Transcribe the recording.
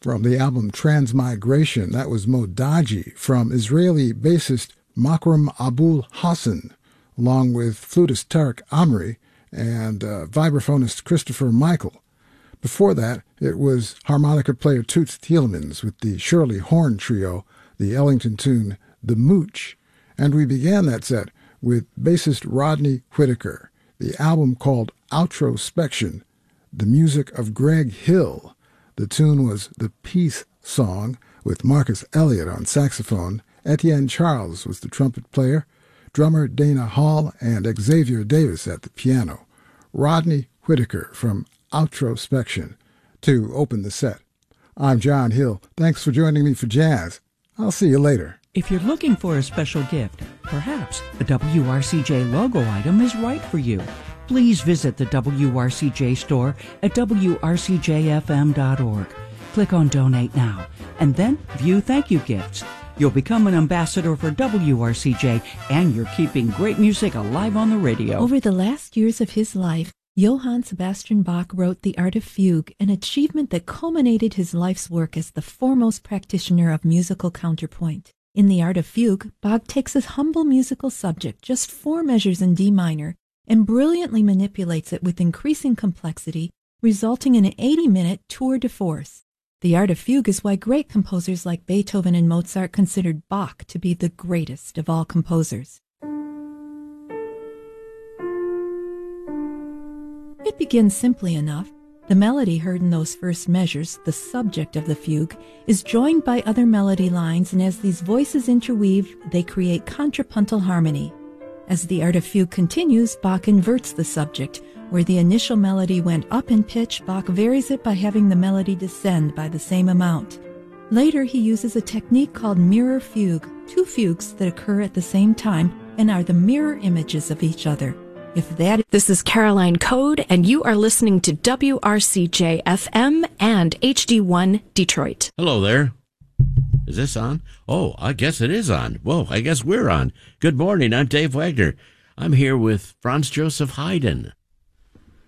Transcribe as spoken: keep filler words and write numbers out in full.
From the album Transmigration, that was Modaji from Israeli bassist Makram Abul Hassan, along with flutist Tarek Amri and uh, vibraphonist Christopher Michael. Before that, it was harmonica player Toots Thielemans with the Shirley Horn Trio, the Ellington tune The Mooch. And we began that set with bassist Rodney Whitaker, the album called Outrospection, the music of Greg Hill. The tune was The Peace Song with Marcus Elliott on saxophone. Etienne Charles was the trumpet player, drummer Dana Hall, and Xavier Davis at the piano. Rodney Whitaker from Outrospection to open the set. I'm John Hill. Thanks for joining me for Jazz. I'll see you later. If you're looking for a special gift, perhaps a W R C J logo item is right for you. Please visit the W R C J store at W R C J F M dot org. Click on Donate Now, and then view thank you gifts. You'll become an ambassador for W R C J, and you're keeping great music alive on the radio. Over the last years of his life, Johann Sebastian Bach wrote The Art of Fugue, an achievement that culminated his life's work as the foremost practitioner of musical counterpoint. In The Art of Fugue, Bach takes his humble musical subject, just four measures in D minor, and brilliantly manipulates it with increasing complexity, resulting in an eighty-minute tour de force. The Art of Fugue is why great composers like Beethoven and Mozart considered Bach to be the greatest of all composers. It begins simply enough. The melody heard in those first measures, the subject of the fugue, is joined by other melody lines, and as these voices interweave, they create contrapuntal harmony. As The Art of Fugue continues, Bach inverts the subject. Where the initial melody went up in pitch, Bach varies it by having the melody descend by the same amount. Later, he uses a technique called mirror fugue, two fugues that occur at the same time and are the mirror images of each other. If that is This is Caroline Code, and you are listening to W R C J F M and H D one Detroit. Hello there. Is this on? Oh, I guess it is on. Whoa, I guess we're on. Good morning. I'm Dave Wagner. I'm here with Franz Joseph Haydn.